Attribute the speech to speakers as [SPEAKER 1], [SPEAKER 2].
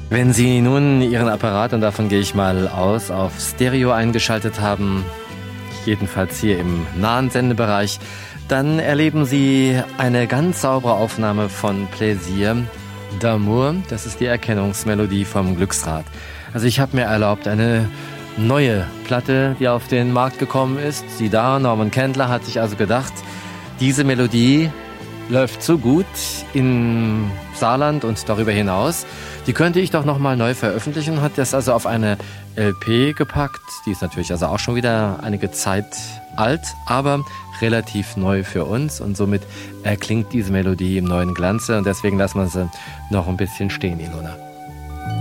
[SPEAKER 1] Wenn Sie nun Ihren Apparat, und davon gehe ich mal aus, auf Stereo eingeschaltet haben, jedenfalls hier im nahen Sendebereich, dann erleben Sie eine ganz saubere Aufnahme von Plaisir d'amour. Das ist die Erkennungsmelodie vom Glücksrad. Also ich habe mir erlaubt, eine neue Platte, die auf den Markt gekommen ist. Sie da, Norman Kendler hat sich also gedacht, diese Melodie läuft so gut in Saarland und darüber hinaus. Die könnte ich doch nochmal neu veröffentlichen, hat das also auf eine LP gepackt. Die ist natürlich also auch schon wieder einige Zeit alt, aber relativ neu für uns. Und somit erklingt diese Melodie im neuen Glanze. Und deswegen lassen wir sie noch ein bisschen stehen, Ilona.